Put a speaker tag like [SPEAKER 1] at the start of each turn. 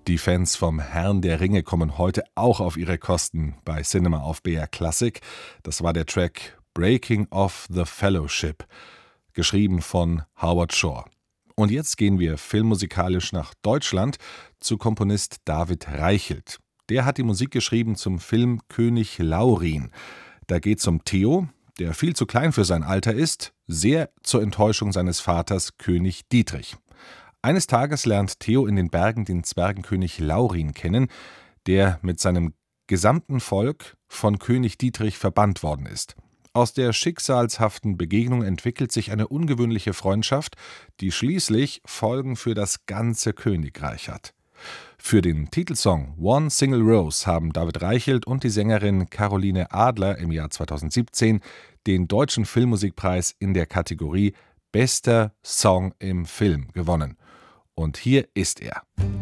[SPEAKER 1] Die Fans vom Herrn der Ringe kommen heute auch auf ihre Kosten bei Cinema auf BR Classic. Das war der Track Breaking of the Fellowship, geschrieben von Howard Shore. Und jetzt gehen wir filmmusikalisch nach Deutschland zu Komponist David Reichelt. Der hat die Musik geschrieben zum Film König Laurin. Da geht es um Theo, der viel zu klein für sein Alter ist, sehr zur Enttäuschung seines Vaters König Dietrich. Eines Tages lernt Theo in den Bergen den Zwergenkönig Laurin kennen, der mit seinem gesamten Volk von König Dietrich verbannt worden ist. Aus der schicksalshaften Begegnung entwickelt sich eine ungewöhnliche Freundschaft, die schließlich Folgen für das ganze Königreich hat. Für den Titelsong One Single Rose haben David Reichelt und die Sängerin Caroline Adler im Jahr 2017 den Deutschen Filmmusikpreis in der Kategorie Bester Song im Film gewonnen. Und hier ist er.